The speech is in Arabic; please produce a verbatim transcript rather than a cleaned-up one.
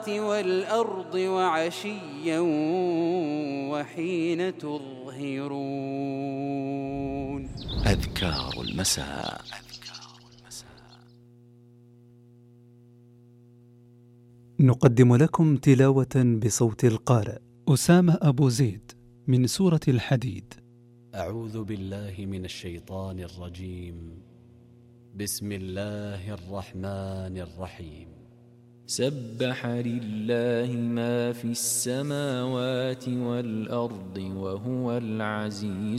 والأرض وعشيا وحين تظهرون. أذكار المساء. نقدم لكم تلاوة بصوت القارئ أسامة أبو زيد من سورة الحديد. أعوذ بالله من الشيطان الرجيم. بسم الله الرحمن الرحيم. سبح لله ما في السماوات والأرض وهو العزيز